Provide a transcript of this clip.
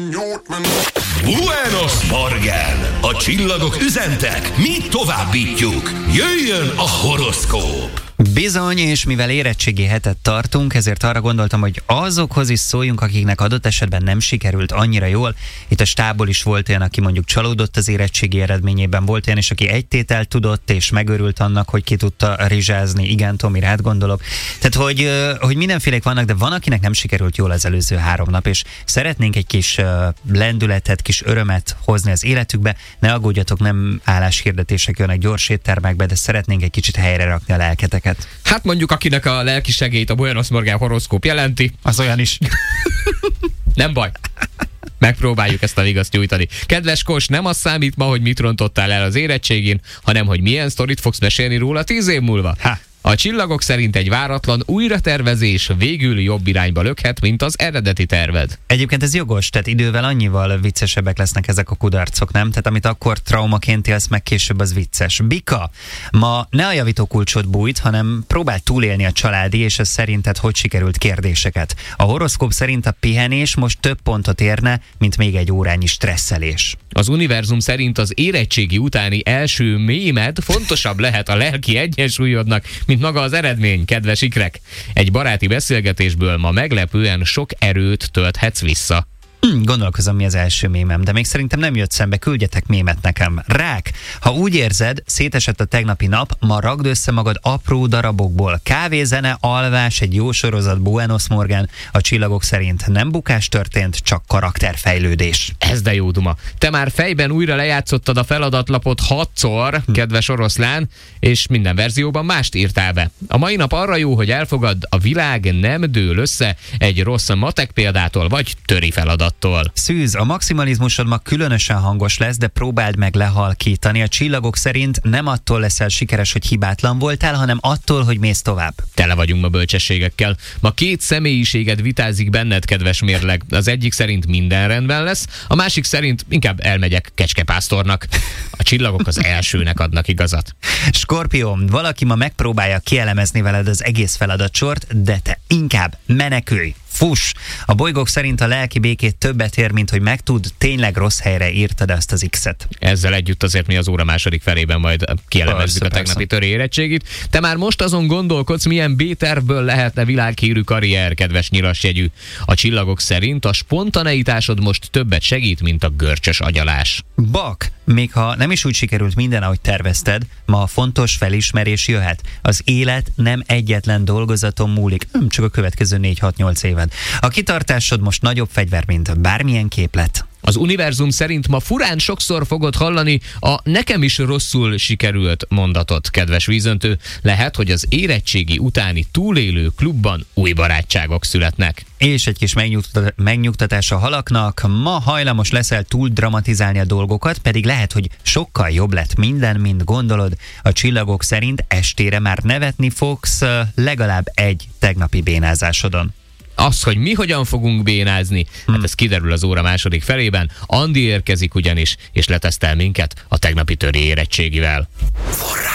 Buenos Morgen! A csillagok üzentek, mi továbbítjuk. Jöjjön a horoszkóp! Bizony, és mivel érettségi hetet tartunk, ezért arra gondoltam, hogy azokhoz is szóljunk, akiknek adott esetben nem sikerült annyira jól. Itt a stábból is volt olyan, aki mondjuk csalódott az érettségi eredményében, volt olyan is, aki egy tételt tudott, és megörült annak, hogy ki tudta rizsázni. Igen, Tomi, rád gondolok. Tehát, hogy mindenfélék vannak, de van, akinek nem sikerült jól az előző 3 nap, és szeretnénk egy kis lendületet, kis örömet hozni az életükbe. Ne aggódjatok, nem álláshirdetések jönnek gyors éttermekbe, de szeretnénk egy kicsit helyre rakni a lelketeket. Hát mondjuk, akinek a lelki segélyt a Buenos Morgen horoszkóp jelenti. Az olyan is. Nem baj. Megpróbáljuk ezt a vigaszt nyújtani. Kedves Kos, nem az számít ma, hogy mit rontottál el az érettségén, hanem hogy milyen sztorit fogsz mesélni róla 10 év múlva. A csillagok szerint egy váratlan újratervezés végül jobb irányba lökhet, mint az eredeti terved. Egyébként ez jogos, tehát idővel annyival viccesebbek lesznek ezek a kudarcok, nem? Tehát amit akkor traumaként élsz meg, később az vicces. Bika, ma ne a javítókulcsot bújt, hanem próbál túlélni a családi és ez szerinted hogy sikerült kérdéseket. A horoszkóp szerint a pihenés most több pontot érne, mint még egy órányi stresszelés. Az univerzum szerint az érettségi utáni első mémed fontosabb lehet a lelki egyensúlyodnak, mint maga az eredmény, kedves ikrek. Egy baráti beszélgetésből ma meglepően sok erőt tölthetsz vissza. Gondolkozom, mi az első mémem, de még szerintem nem jött szembe, küldjetek mémet nekem. Rák, ha úgy érzed, szétesett a tegnapi nap, ma ragd össze magad apró darabokból. Kávé, zene, alvás, egy jó sorozat, Buenos Morgen, a csillagok szerint nem bukás történt, csak karakterfejlődés. Ez de jó duma. Te már fejben újra lejátszottad a feladatlapot 6-szor, kedves oroszlán, és minden verzióban mást írtál be. A mai nap arra jó, hogy elfogadd, a világ nem dől össze egy rossz matek példától, vagy töri feladat. Szűz, a maximalizmusod ma különösen hangos lesz, de próbáld meg lehalkítani. A csillagok szerint nem attól leszel sikeres, hogy hibátlan voltál, hanem attól, hogy mész tovább. Tele vagyunk ma bölcsességekkel. Ma 2 személyiséged vitázik benned, kedves mérleg. Az egyik szerint minden rendben lesz, a másik szerint inkább elmegyek kecskepásztornak. A csillagok az elsőnek adnak igazat. Skorpió, valaki ma megpróbálja kielemezni veled az egész feladatsort, de te inkább menekülj. Fuss! A bolygók szerint a lelki békét többet ér, mint hogy megtud, tényleg rossz helyre írtad ezt az X-et. Ezzel együtt azért mi az óra második felében majd kielemezzük a tegnapi töri érettségit. Te már most azon gondolkodsz, milyen B-tervből lehetne világhírű karrier, kedves nyilasjegyű. A csillagok szerint a spontaneitásod most többet segít, mint a görcsös agyalás. Bak! Még ha nem is úgy sikerült minden, ahogy tervezted, ma fontos felismerés jöhet. Az élet nem egyetlen dolgozaton múlik, csak a következő 4-6-8 éved. A kitartásod most nagyobb fegyver, mint bármilyen képlet. Az univerzum szerint ma furán sokszor fogod hallani a nekem is rosszul sikerült mondatot, kedves vízöntő. Lehet, hogy az érettségi utáni túlélő klubban új barátságok születnek. És egy kis megnyugtatás a halaknak, ma hajlamos leszel túl dramatizálni a dolgokat, pedig lehet, hogy sokkal jobb lett minden, mint gondolod. A csillagok szerint estére már nevetni fogsz legalább egy tegnapi bénázásodon. Az, hogy mi hogyan fogunk bénázni, hát ez kiderül az óra második felében. Andi érkezik ugyanis, és letesztel minket a tegnapi töri érettségivel.